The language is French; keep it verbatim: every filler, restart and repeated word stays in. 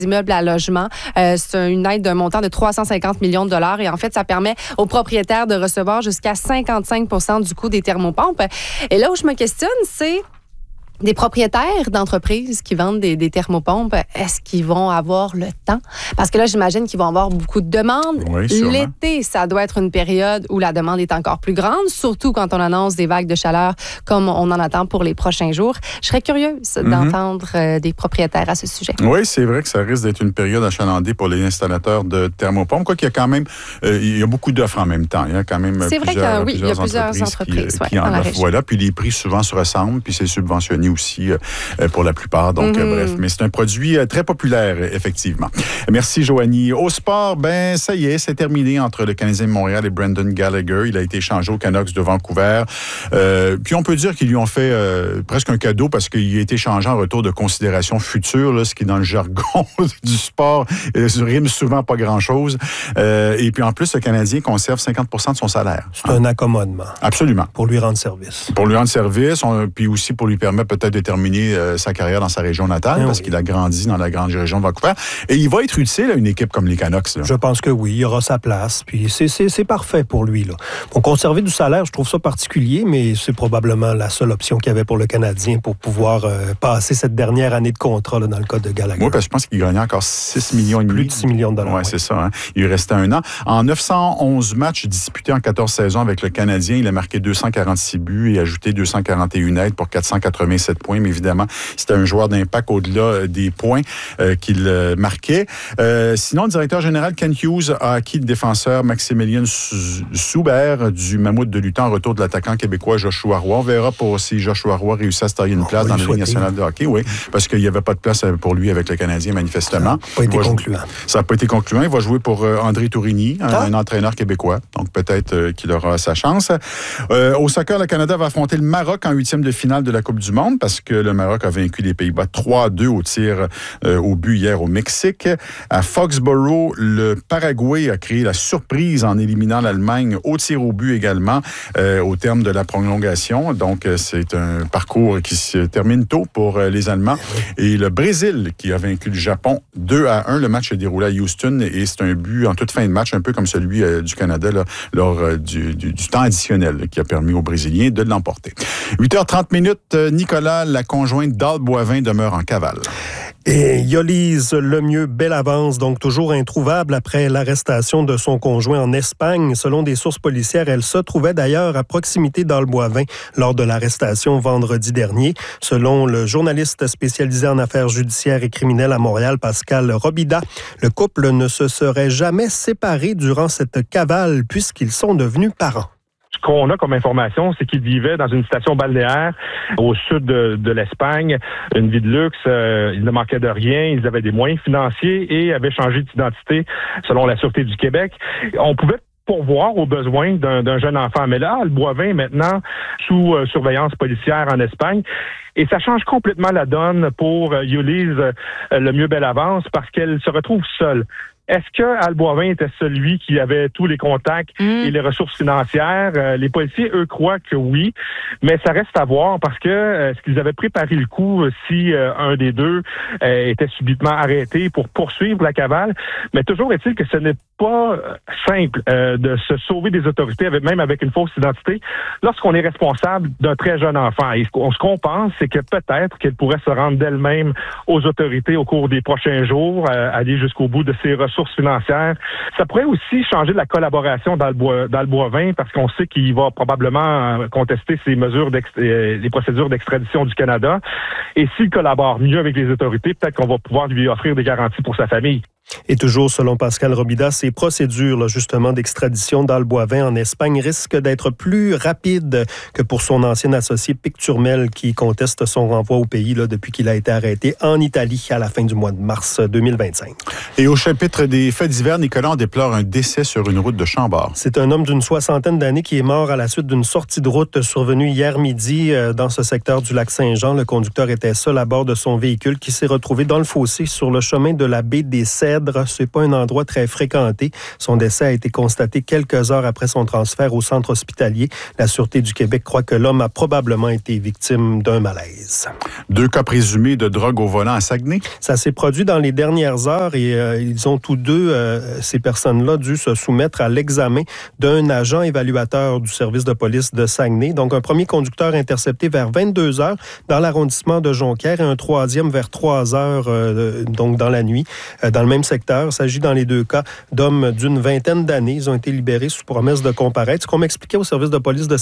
immeubles à logement. Euh, c'est une aide d'un montant de trois cent cinquante millions de dollars et en fait, ça permet aux propriétaires de recevoir jusqu'à cinquante-cinq pour cent du coût des thermopompes. Et là où je me questionne, c'est des propriétaires d'entreprises qui vendent des, des thermopompes, est-ce qu'ils vont avoir le temps? Parce que là, j'imagine qu'ils vont avoir beaucoup de demandes. Oui, sûrement. L'été, ça doit être une période où la demande est encore plus grande, surtout quand on annonce des vagues de chaleur comme on en attend pour les prochains jours. Je serais curieuse mm-hmm. d'entendre euh, des propriétaires à ce sujet. Oui, c'est vrai que ça risque d'être une période achalandée pour les installateurs de thermopompes. Quoi qu'il y a quand même, euh, il y a beaucoup d'offres en même temps. Il y a quand même c'est plusieurs, vrai que, oui, plusieurs il y a plusieurs entreprises, entreprises qui, ouais, qui en dans la offrent. région. Voilà, puis les prix souvent se ressemblent, puis c'est subventionné aussi euh, pour la plupart. Donc, mm-hmm. euh, bref, mais c'est un produit euh, très populaire, effectivement. Merci, Joanie. Au sport, ben ça y est, c'est terminé entre le Canadien de Montréal et Brendan Gallagher. Il a été échangé aux Canucks de Vancouver. Euh, puis on peut dire qu'ils lui ont fait euh, presque un cadeau parce qu'il a été échangé en retour de considération future, là, ce qui, dans le jargon du sport, euh, rime souvent pas grand-chose. Euh, et puis en plus, le Canadien conserve cinquante pour cent de son salaire. C'est hein? un accommodement. Absolument. Pour lui rendre service. Pour lui rendre service, on, puis aussi pour lui permettre peut-être de terminer euh, sa carrière dans sa région natale, oui, parce oui. qu'il a grandi dans la grande région de Vancouver. Et il va être utile à une équipe comme les Canucks. Là. Je pense que oui, il aura sa place. Puis c'est, c'est, c'est parfait pour lui. Là. Pour conserver du salaire, je trouve ça particulier, mais c'est probablement la seule option qu'il y avait pour le Canadien pour pouvoir euh, passer cette dernière année de contrat là, dans le cas de Gallagher. Oui, parce que je pense qu'il gagnait encore six millions et demi. Plus de six millions de dollars. Ouais, oui, c'est ça. Hein? Il lui restait un an. En neuf cent onze matchs disputés en quatorze saisons avec le Canadien, il a marqué deux cent quarante-six buts et ajouté deux cent quarante et un aides pour quatre cent quatre-vingt-sept points. Mais évidemment, c'était un joueur d'impact au-delà des points euh, qu'il euh, marquait. Euh, sinon, le directeur général Ken Hughes a acquis le défenseur Maximilien Soubert du Mammouth de Luton en retour de l'attaquant québécois Joshua Roy. On verra pour si Joshua Roy réussit à se tailler une place oh, dans la Ligue nationale de hockey. Oui, parce qu'il n'y avait pas de place pour lui avec le Canadien, manifestement. Ça n'a pas été concluant. Ça n'a pas été concluant. Il va jouer pour euh, André Tourigny, un, ah. un entraîneur québécois. Donc, peut-être euh, qu'il aura sa chance. Euh, au soccer, le Canada va affronter le Maroc en huitième de finale de la Coupe du Monde parce que le Maroc a vaincu les Pays-Bas trois à deux au tir euh, au but hier au Mexique. À Foxborough, le Paraguay a créé la surprise en éliminant l'Allemagne au tir au but également euh, au terme de la prolongation. Donc, euh, c'est un parcours qui se termine tôt pour euh, les Allemands. Et le Brésil qui a vaincu le Japon deux à un. Le match s'est déroulé à Houston et c'est un but en toute fin de match, un peu comme celui euh, du Canada là, lors euh, du, du, du temps additionnel là, qui a permis aux Brésiliens de l'emporter. huit heures trente minutes, Nicolas, la conjointe d'Al Boivin, demeure en cavale. Et Yolise Lemieux Bellavance, donc toujours introuvable après l'arrestation de son conjoint en Espagne. Selon des sources policières, elle se trouvait d'ailleurs à proximité d'Al Boivin lors de l'arrestation vendredi dernier. Selon le journaliste spécialisé en affaires judiciaires et criminelles à Montréal, Pascal Robida, le couple ne se serait jamais séparé durant cette cavale puisqu'ils sont devenus parents. Ce qu'on a comme information, c'est qu'ils vivaient dans une station balnéaire au sud de, de l'Espagne, une vie de luxe, euh, ils ne manquaient de rien, ils avaient des moyens financiers et avaient changé d'identité selon la Sûreté du Québec. On pouvait pourvoir aux besoins d'un, d'un jeune enfant. Mais là, le Boivin est maintenant sous euh, surveillance policière en Espagne. Et ça change complètement la donne pour euh, Yolise euh, Lemieux Bellavance parce qu'elle se retrouve seule. Est-ce que Al Boivin était celui qui avait tous les contacts mmh. et les ressources financières? Euh, les policiers, eux, croient que oui, mais ça reste à voir parce que euh, est-ce qu'ils avaient préparé le coup si euh, un des deux euh, était subitement arrêté pour poursuivre la cavale? Mais toujours est-il que ce n'est pas simple euh, de se sauver des autorités, avec, même avec une fausse identité, lorsqu'on est responsable d'un très jeune enfant. Et ce qu'on, ce qu'on pense, c'est que peut-être qu'elle pourrait se rendre d'elle-même aux autorités au cours des prochains jours, euh, aller jusqu'au bout de ses ressources financières. Ça pourrait aussi changer la collaboration d'Al Boivin parce qu'on sait qu'il va probablement contester ces mesures euh, les procédures d'extradition du Canada. Et s'il collabore mieux avec les autorités, peut-être qu'on va pouvoir lui offrir des garanties pour sa famille. Et toujours selon Pascal Robida, ces procédures là, justement d'extradition d'Al Boivin en Espagne risquent d'être plus rapides que pour son ancien associé Pic Turmel qui conteste son renvoi au pays là, depuis qu'il a été arrêté en Italie à la fin du mois de mars deux mille vingt-cinq. Et au chapitre des faits divers, Nicolas, on déplore un décès sur une route de Chambord. C'est un homme d'une soixantaine d'années qui est mort à la suite d'une sortie de route survenue hier midi dans ce secteur du lac Saint-Jean. Le conducteur était seul à bord de son véhicule qui s'est retrouvé dans le fossé sur le chemin de la baie des Cèdres Cèdre. C'est pas un endroit très fréquenté. Son décès a été constaté quelques heures après son transfert au centre hospitalier. La Sûreté du Québec croit que l'homme a probablement été victime d'un malaise. Deux cas présumés de drogue au volant à Saguenay. Ça s'est produit dans les dernières heures et euh, ils ont tous deux, euh, ces personnes-là, dû se soumettre à l'examen d'un agent évaluateur du service de police de Saguenay. Donc, un premier conducteur intercepté vers vingt-deux heures dans l'arrondissement de Jonquière et un troisième vers trois heures, euh, donc dans la nuit, euh, dans le même secteur. Il s'agit dans les deux cas d'hommes d'une vingtaine d'années. Ils ont été libérés sous promesse de comparaître. Ce qu'on m'expliquait au service de police de